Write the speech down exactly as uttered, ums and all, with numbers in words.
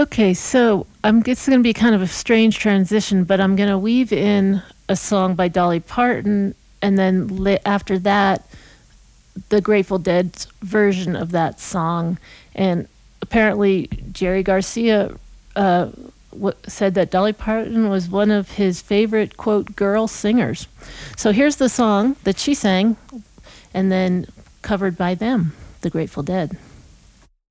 Okay, so I'm it's going to be kind of a strange transition, but I'm going to weave in a song by Dolly Parton, and then li- after that, the Grateful Dead's version of that song. And apparently, Jerry Garcia uh, w- said that Dolly Parton was one of his favorite, quote, girl singers. So here's the song that she sang, and then covered by them, the Grateful Dead.